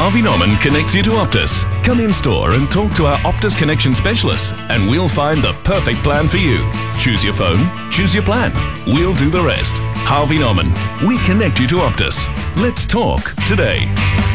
Harvey Norman connects you to Optus. Come in store and talk to our Optus Connection specialists and we'll find the perfect plan for you. Choose your phone, choose your plan. We'll do the rest. Harvey Norman, we connect you to Optus. Let's talk today.